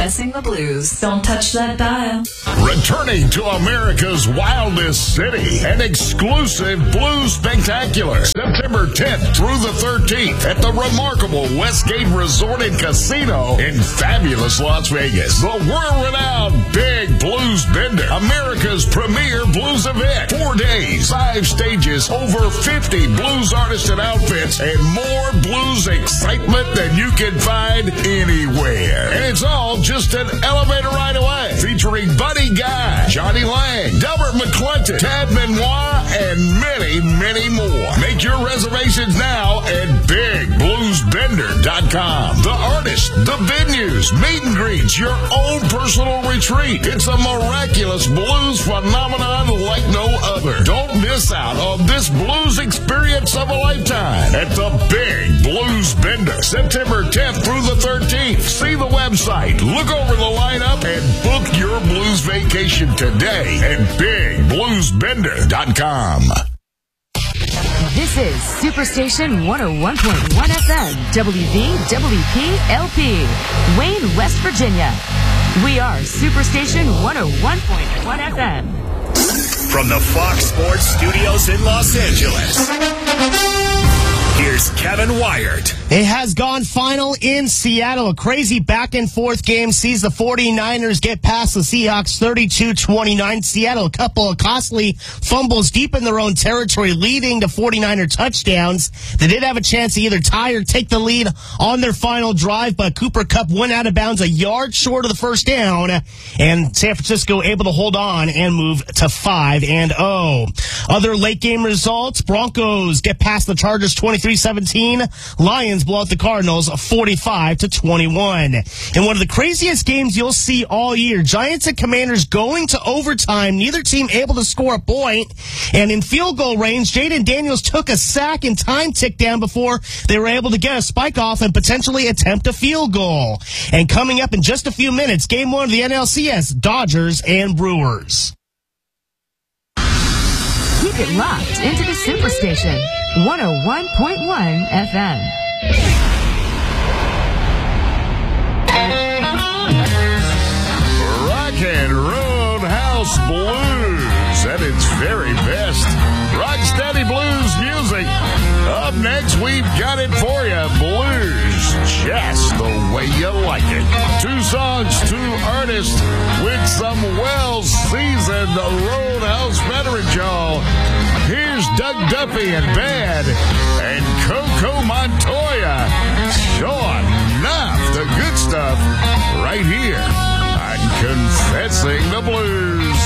Confessing the Blues. Don't touch that dial. Returning to America's wildest city, an exclusive blues spectacular, September 10th through the 13th at the remarkable Westgate Resort and Casino in fabulous Las Vegas. The world-renowned Big Blues Bender, America's premier blues event. 4 days, 5 stages, over 50 blues artists and outfits, and more blues excitement than you can find anywhere. And it's all just an elevator ride away, featuring Buddy Guy, Johnny Lang, Delbert McClinton, Tad Benoit, and many, many more. Make your reservations now at BigBluesBender.com. The artists, the venues, meet and greets, your own personal retreat. It's a miraculous blues phenomenon like no other. Don't miss out on this blues experience of a lifetime at the Big Blues Bender, September 10th through the 13th. See the website, look over the lineup, and book your blues vacation today at BigBluesBender.com. This is Superstation 101.1 FM, WVWP-LP, Wayne, West Virginia. We are Superstation 101.1 FM. From the Fox Sports Studios in Los Angeles, here's Kevin Wyatt. It has gone final in Seattle. A crazy back-and-forth game sees the 49ers get past the Seahawks 32-29. Seattle, a couple of costly fumbles deep in their own territory, leading to 49er touchdowns. They did have a chance to either tie or take the lead on their final drive, but Cooper Kupp went out of bounds a yard short of the first down, and San Francisco able to hold on and move to 5-0. Other late-game results, Broncos get past the Chargers 23-17. Lions blow out the Cardinals 45-21. In one of the craziest games you'll see all year, Giants and Commanders going to overtime, neither team able to score a point, and in field goal range, Jaden Daniels took a sack and time ticked down before they were able to get a spike off and potentially attempt a field goal. And coming up in just a few minutes, game 1 of the NLCS, Dodgers and Brewers. Keep it locked into the Superstation 101.1 FM. Rock and Roadhouse Blues at its very best. Rocksteady blues music. Up next, we've got it for you. Blues just the way you like it. 2 songs, 2 artists with some well-seasoned Roadhouse veterans, y'all. Here's Doug Duffy and Bad and Coco Montoya. Sure enough, the good stuff right here on Confessing the Blues.